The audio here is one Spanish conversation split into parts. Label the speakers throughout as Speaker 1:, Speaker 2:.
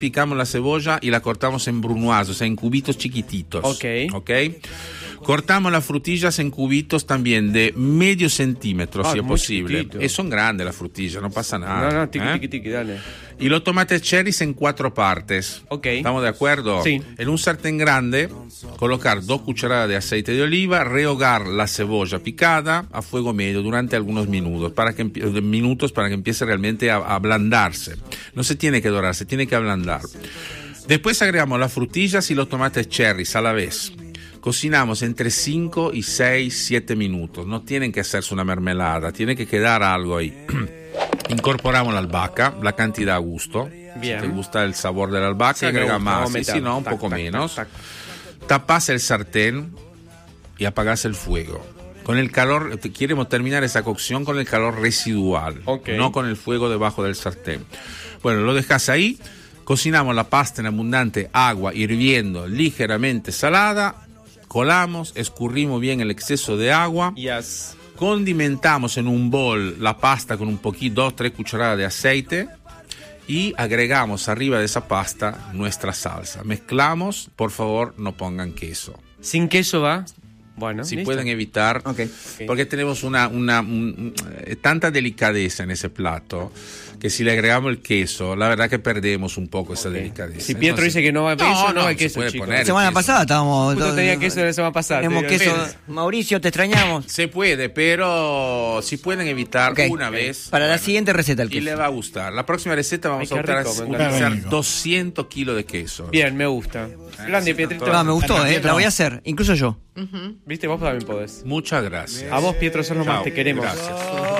Speaker 1: picamos la cebolla y la cortamos en brunoise, o sea, en cubitos chiquititos. Ok. Cortamos las frutillas en cubitos también de medio centímetro, si es posible. Son grandes las frutillas, no pasa nada.
Speaker 2: No, tiqui, dale.
Speaker 1: Y los tomates cherries en 4 partes.
Speaker 2: Ok.
Speaker 1: ¿Estamos de acuerdo?
Speaker 2: Sí.
Speaker 1: En un sartén grande, colocar 2 cucharadas de aceite de oliva, rehogar la cebolla picada a fuego medio durante algunos minutos para que empiece realmente a ablandarse. No se tiene que dorar, se tiene que ablandar. Después agregamos las frutillas y los tomates cherries a la vez. Cocinamos entre 5 y 6, 7 minutos. No tienen que hacerse una mermelada, tiene que quedar algo ahí. Incorporamos la albahaca, la cantidad a gusto.
Speaker 2: Bien.
Speaker 1: Si te gusta el sabor de la albahaca, agrega más. Y si no, un poco menos. Tapas el sartén y apagas el fuego. Con el calor, queremos terminar esa cocción con el calor residual, no con el fuego debajo del sartén. Bueno, lo dejas ahí. Cocinamos la pasta en abundante agua hirviendo, ligeramente salada. Colamos, escurrimos bien el exceso de agua.
Speaker 2: Yes.
Speaker 1: Condimentamos en un bol la pasta con un poquito, 2-3 cucharadas de aceite. Y agregamos arriba de esa pasta nuestra salsa. Mezclamos, por favor, no pongan queso.
Speaker 2: ¿Sin queso va? Bueno,
Speaker 1: si
Speaker 2: ¿listo?
Speaker 1: pueden evitar, porque tenemos tanta delicadeza en ese plato que si le agregamos el queso, la verdad que perdemos un poco esa delicadeza.
Speaker 2: Si Pietro dice que no va queso, no va queso,
Speaker 1: chicos. La
Speaker 3: semana pasada estábamos...
Speaker 2: Justo tenía queso la semana pasada.
Speaker 3: Tenemos queso. Mauricio, te extrañamos.
Speaker 1: Se puede, pero si pueden evitar una vez...
Speaker 3: Para la siguiente receta el queso.
Speaker 1: Y le va a gustar. La próxima receta vamos a utilizar 200 kilos de queso.
Speaker 2: Bien, me gusta. Grande, Pietrito.
Speaker 3: No, me gustó, la voy a hacer, incluso yo.
Speaker 2: Viste, vos también podés.
Speaker 1: Muchas gracias.
Speaker 2: A vos, Pietro, sos lo más, te queremos.
Speaker 1: Gracias.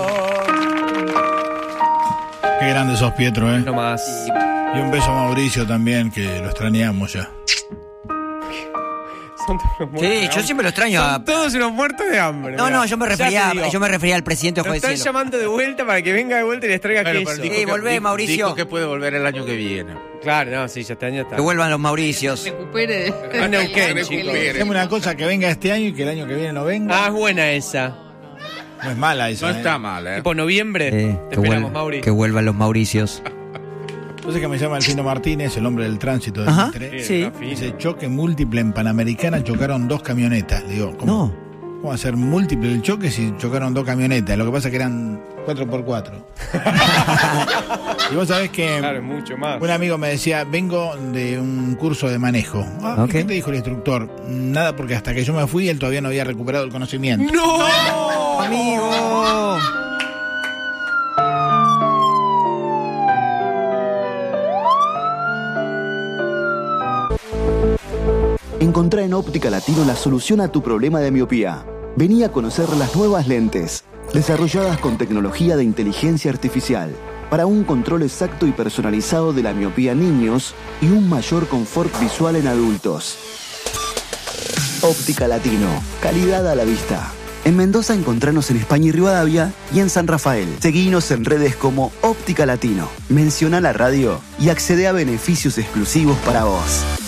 Speaker 4: Qué grande sos, Pietro,
Speaker 2: No más.
Speaker 4: Y un beso a Mauricio también, que lo extrañamos ya.
Speaker 3: Sí, yo siempre lo extraño.
Speaker 2: Son todos unos muertos de hambre.
Speaker 3: No, yo me refería al presidente
Speaker 2: Lo están llamando de vuelta para que venga de vuelta y les traiga queso.
Speaker 3: Sí, volvé, Mauricio.
Speaker 1: Dijo que puede volver el año que viene.
Speaker 2: Claro, no, sí, ya este año está.
Speaker 3: Que vuelvan los Mauricios.
Speaker 5: Recupere.
Speaker 4: Hacemos una cosa, que venga este año y que el año que viene no venga.
Speaker 2: Ah, es buena esa.
Speaker 4: No es mala esa.
Speaker 1: No está mal,
Speaker 2: Tipo noviembre. Te esperamos, Mauri.
Speaker 3: Que vuelvan los Mauricios.
Speaker 4: Entonces que me llama Delfino Martínez, el hombre del tránsito del Mitre.
Speaker 3: Sí.
Speaker 4: Dice, choque múltiple en Panamericana, chocaron 2 camionetas. Le digo, ¿cómo?
Speaker 3: No.
Speaker 4: ¿Cómo va a ser múltiple el choque si chocaron 2 camionetas? Lo que pasa es que eran 4x4. Y vos sabés que
Speaker 2: mucho más.
Speaker 4: Un amigo me decía, vengo de un curso de manejo. ¿Qué te dijo el instructor? Nada, porque hasta que yo me fui, él todavía no había recuperado el conocimiento.
Speaker 2: ¡No!
Speaker 3: ¡Amigo!
Speaker 6: Encontrá en Óptica Latino la solución a tu problema de miopía. Vení a conocer las nuevas lentes, desarrolladas con tecnología de inteligencia artificial, para un control exacto y personalizado de la miopía en niños y un mayor confort visual en adultos. Óptica Latino, calidad a la vista. En Mendoza encontranos en España y Rivadavia y en San Rafael. Seguinos en redes como Óptica Latino. Menciona la radio y accede a beneficios exclusivos para vos.